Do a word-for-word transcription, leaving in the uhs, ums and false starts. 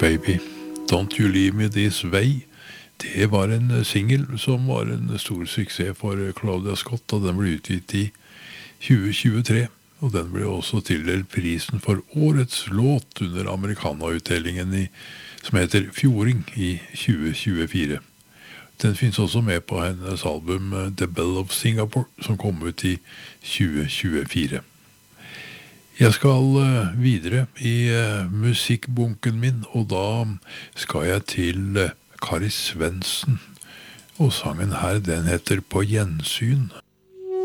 Baby, Don't You Leave Me This Way. Det var en single som var en stor suksess for Claudia Scott, og den ble utgitt i tjue tjuetre, og den ble også tildelt prisen for årets låt under Americana-utdelingen i, som heter Fjording i tjue tjuefire. Den finnes også med på hennes album The Belle of Singapore, som kom ut i tjue tjuefire. Jeg skal videre i musikkbunken min, og da skal jeg til Kari Svendsen, og sangen her, den heter På gjensyn.